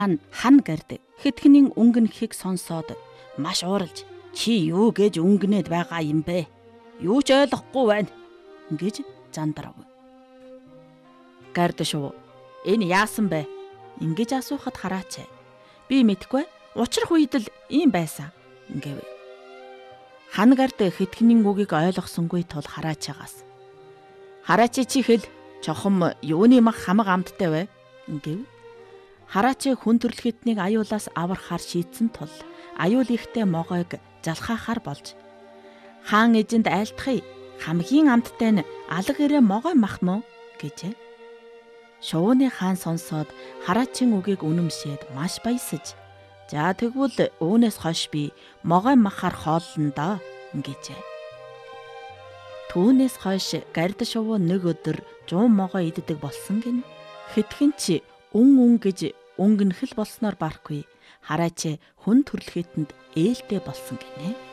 хан гард хэдхнийн өнгөнөхийг сонсоод маш ууралж чи юу гэж өнгөнөөд байгаа юм бэ? Юу ч ойлгохгүй байна гэж зандарав. Гард шувуу энэ яасан бэ? Ингэж асуухад Хараач би мэдгүй учрах үед л ийм байсан гэв. Хан гард хэдхнийн үгийг ойлгосонгүй тул Хараачаас Хараач чи хэл чохом юуны мах хамаг амттай вэ гэв. Хараач хүн төрлөختнийг аюулаас аврахаар шийдсэн тул аюул ихтэй могойг залхаахаар болж хаан эзэнд айлтхыг хамгийн амттай нь алга ирээ могой мах мөн гэжээ. Шувууны хаан сонсоод Хараачийн үгийг үнэмшээд маш баясаж за тэгвэл үүнээс хойш би могой махаар хооллоно доо гэжээ. Түүнээс хойш гард шувуу нэг өдөр 100 могой иддэг болсон гин. Хэдхэн ч үн гэж өнгөнөхөл болсноор барахгүй Хараач хүн төрлөखेтэнд ээлтэй болсон гинэ.